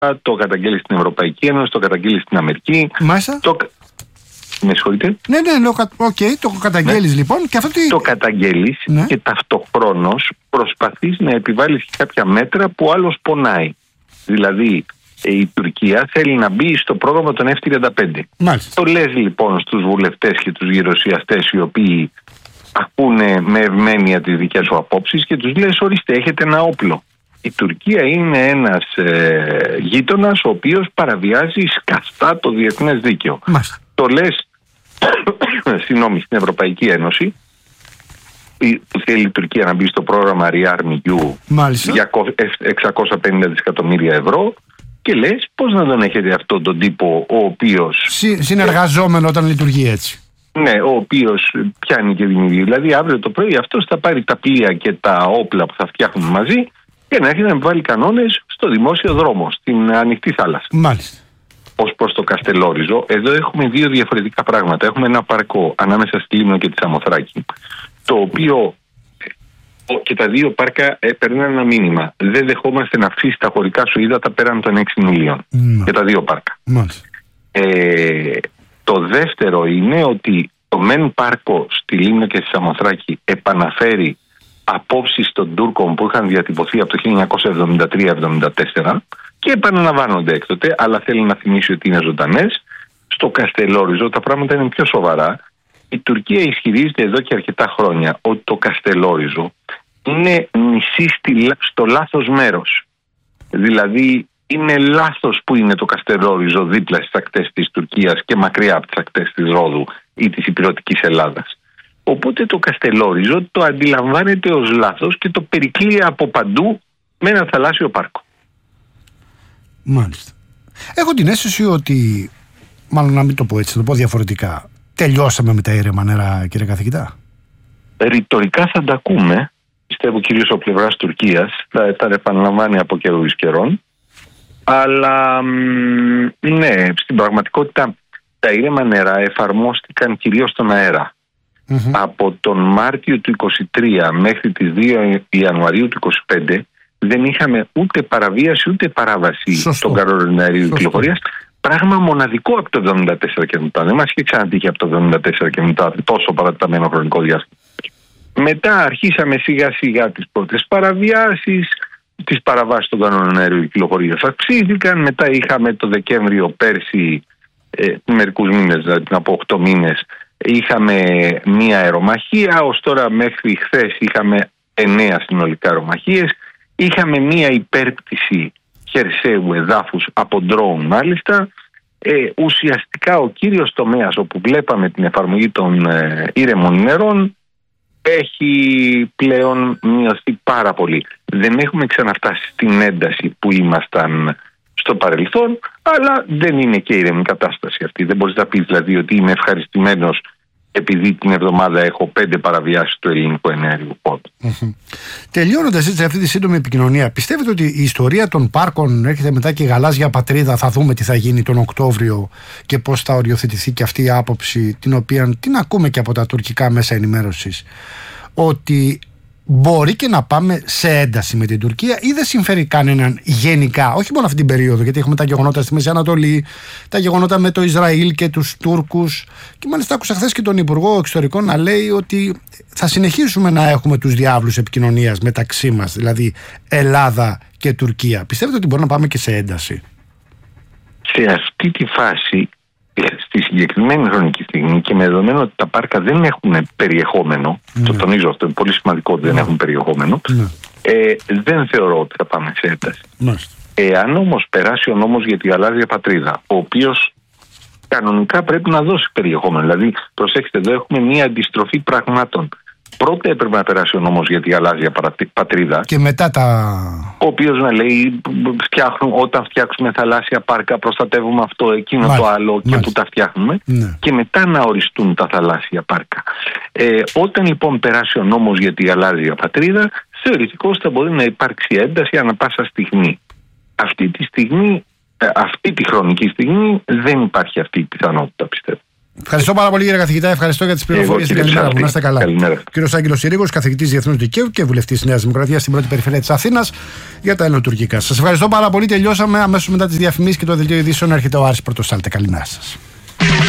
το καταγγέλει στην Ευρωπαϊκή Ένωση, το καταγγέλει στην Αμερική. Μάλιστα. Με συγχωρείτε. Ναι, το καταγγέλεις λοιπόν. Και αυτό το καταγγέλεις και ταυτοχρόνως προσπαθείς να επιβάλλεις και κάποια μέτρα που άλλος πονάει. Δηλαδή η Τουρκία θέλει να μπει στο πρόγραμμα των F-35. Μάλιστα. Το λες λοιπόν στους βουλευτές και τους γερουσιαστές οι οποίοι ακούνε με ευμένεια τις δικές σου απόψεις και τους λες ορίστε έχετε ένα όπλο. Η Τουρκία είναι ένας γείτονας ο οποίος παραβιάζει σκαστά το διεθνές δίκαιο. Μάλιστα. Το λες στην Ευρωπαϊκή Ένωση που θέλει η Τουρκία να μπει στο πρόγραμμα ReArmEU για 650 δισεκατομμύρια ευρώ και λες πώς να τον έχετε αυτόν τον τύπο ο οποίος συνεργαζόμενο όταν λειτουργεί έτσι. Ναι, ο οποίος πιάνει και δημιουργεί. Δηλαδή αύριο το πρωί αυτός θα πάρει τα πλοία και τα όπλα που θα φτιάχνουμε μαζί και να έχει να βάλει κανόνες στο δημόσιο δρόμο, στην ανοιχτή θάλασσα. Μάλιστα. Ως προς το Καστελόριζο, εδώ έχουμε δύο διαφορετικά πράγματα. Έχουμε ένα πάρκο ανάμεσα στη Λίμνο και τη Σαμοθράκη, το οποίο και τα δύο πάρκα παίρνουν ένα μήνυμα. Δεν δεχόμαστε να αυξήσει τα χωρικά σου ύδατα πέραν των 6 μιλίων. Και τα δύο πάρκα. Το δεύτερο είναι ότι το μεν πάρκο στη Λίμνο και στη Σαμοθράκη επαναφέρει απόψεις των Τούρκων που είχαν διατυπωθεί από το 1973-74 και επαναλαμβάνονται έκτοτε, αλλά θέλει να θυμίσει ότι είναι ζωντανές. Στο Καστελόριζο τα πράγματα είναι πιο σοβαρά. Η Τουρκία ισχυρίζεται εδώ και αρκετά χρόνια ότι το Καστελόριζο είναι νησί στο λάθος μέρος. Δηλαδή είναι λάθος που είναι το Καστελόριζο δίπλα στις ακτές της Τουρκίας και μακριά από τις ακτές της Ρόδου ή της Ηπειρωτικής Ελλάδας. Οπότε το Καστελόριζο το αντιλαμβάνεται ως λάθος και το περικλεί από παντού με ένα θαλάσσιο πάρκο. Μάλιστα. Έχω την αίσθηση ότι, μάλλον να μην το πω έτσι, θα το πω διαφορετικά, τελειώσαμε με τα ήρεμα νερά, κύριε καθηγητά. Ρητορικά θα τα ακούμε, πιστεύω κυρίως από πλευράς Τουρκίας, θα τα επαναλαμβάνει από καιρού εις καιρών, αλλά ναι, στην πραγματικότητα τα ήρεμα νερά εφαρμόστηκαν κυρίως στον αέρα. Από τον Μάρτιο του 23 μέχρι τις 2 Ιανουαρίου του 25 δεν είχαμε ούτε παραβίαση ούτε παράβαση των κανόνων αερίου κυκλοφορίας. Πράγμα μοναδικό από το 1974 και μετά. Δεν μας είχε ξανατύχει από το 1974 και μετά τόσο παρατεταμένο χρονικό διάστημα. Μετά αρχίσαμε σιγά σιγά τις πρώτες παραβιάσεις, τις παραβάσεις των κανόνων αερίου κυκλοφορίας αυξήθηκαν. Μετά είχαμε το Δεκέμβριο πέρσι, μερικούς μήνες, δηλαδή από 8 μήνες, είχαμε μία αερομαχία. Ως τώρα μέχρι χθες είχαμε 9 συνολικά αερομαχίες. Είχαμε μία υπέρπτυση χερσαίου εδάφους από ντρόουν μάλιστα. Ουσιαστικά ο κύριος τομέας όπου βλέπαμε την εφαρμογή των ήρεμων νερών έχει πλέον μειωθεί πάρα πολύ. Δεν έχουμε ξαναφτάσει στην ένταση που ήμασταν στο παρελθόν, αλλά δεν είναι και ήρεμη κατάσταση αυτή. Δεν μπορείς να πεις δηλαδή ότι είμαι ευχαριστημένος επειδή την εβδομάδα έχω 5 παραβιάσεις του ελληνικού ενέργειου πόντου. Τελειώνοντας έτσι αυτή τη σύντομη επικοινωνία, πιστεύετε ότι η ιστορία των πάρκων έρχεται μετά και η γαλάζια πατρίδα, θα δούμε τι θα γίνει τον Οκτώβριο και πώς θα οριοθετηθεί και αυτή η άποψη, την οποία την ακούμε και από τα τουρκικά μέσα ενημέρωσης, ότι μπορεί και να πάμε σε ένταση με την Τουρκία ή δεν συμφέρει κανέναν γενικά, όχι μόνο αυτή την περίοδο, γιατί έχουμε τα γεγονότα στη Μέση Ανατολή, τα γεγονότα με το Ισραήλ και τους Τούρκους, και μάλιστα άκουσα χθες και τον Υπουργό Εξωτερικών να λέει ότι θα συνεχίσουμε να έχουμε τους διάβλους επικοινωνίας μεταξύ μας, δηλαδή Ελλάδα και Τουρκία. Πιστεύετε ότι μπορεί να πάμε και σε ένταση? Σε αυτή τη φάση, στη συγκεκριμένη χρονική στιγμή και με δεδομένο ότι τα πάρκα δεν έχουν περιεχόμενο, το τονίζω αυτό, είναι πολύ σημαντικό ότι δεν έχουν περιεχόμενο, δεν θεωρώ ότι θα πάμε σε ένταση. Εάν όμως περάσει ο νόμος για τη γαλάζια πατρίδα, ο οποίος κανονικά πρέπει να δώσει περιεχόμενο, δηλαδή προσέξτε, εδώ έχουμε μία αντιστροφή πραγμάτων. Πρώτα έπρεπε να περάσει ο νόμος για τη γαλάζια πατρίδα. Και μετά ο οποίος να λέει όταν φτιάξουμε θαλάσσια πάρκα προστατεύουμε αυτό, εκείνο το άλλο και που τα φτιάχνουμε. Και μετά να οριστούν τα θαλάσσια πάρκα. Όταν λοιπόν περάσει ο νόμος για τη γαλάζια πατρίδα, θεωρητικώς θα μπορεί να υπάρξει ένταση ανά πάσα στιγμή. Αυτή τη χρονική στιγμή δεν υπάρχει αυτή η πιθανότητα, πιστεύω. Ευχαριστώ πάρα πολύ, κύριε καθηγητά. Ευχαριστώ για τις πληροφορίες. Καλημέρα μου. Να είστε καλά. Κύριος Άγγελος Συρίγος, καθηγητής Διεθνούς Δικαίου και βουλευτής της Νέας Δημοκρατίας στην πρώτη περιφέρεια της Αθήνας για τα ελληνοτουρκικά. Σας ευχαριστώ πάρα πολύ. Τελειώσαμε. Αμέσως μετά τις διαφημίσεις και το δελτίο ειδήσεων έρχεται ο Άρης Πρωτοστάλτε. Καλημέρα σας.